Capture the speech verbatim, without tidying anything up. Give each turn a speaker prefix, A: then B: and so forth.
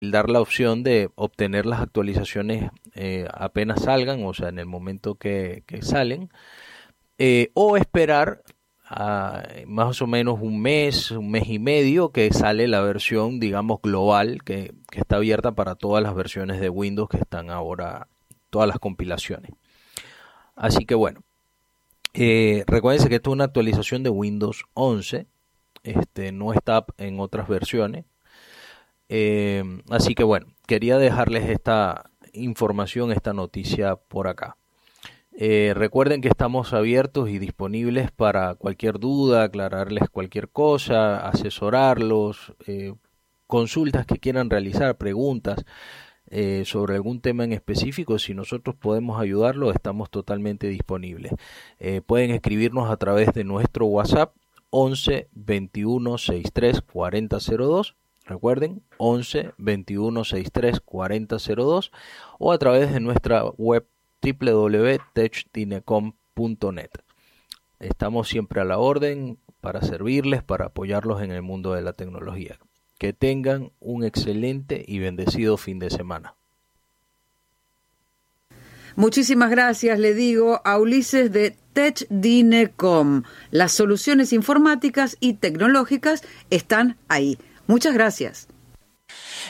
A: dar la opción de obtener las actualizaciones eh, apenas salgan, o sea, en el momento que, que salen, eh, o esperar a más o menos un mes, un mes y medio que sale la versión, digamos, global, que, que está abierta para todas las versiones de Windows que están ahora, todas las compilaciones. Así que bueno, eh, recuérdense que esto es una actualización de Windows once, este, no está en otras versiones. Eh, así que bueno, quería dejarles esta información, esta noticia por acá. Eh, recuerden que estamos abiertos y disponibles para cualquier duda, aclararles cualquier cosa, asesorarlos, eh, consultas que quieran realizar, preguntas eh, sobre algún tema en específico. Si nosotros podemos ayudarlos, estamos totalmente disponibles. Eh, pueden escribirnos a través de nuestro WhatsApp once veintiuno sesenta y tres cuarenta cero dos. Recuerden, once veintiuno sesenta y tres cuarenta cero dos, o a través de nuestra web doble u doble u doble u punto tech dinecom punto net. Estamos siempre a la orden para servirles, para apoyarlos en el mundo de la tecnología. Que tengan un excelente y bendecido fin de semana.
B: Muchísimas gracias, le digo a Ulises de Tech Dinecom. Las soluciones informáticas y tecnológicas están ahí. Muchas gracias.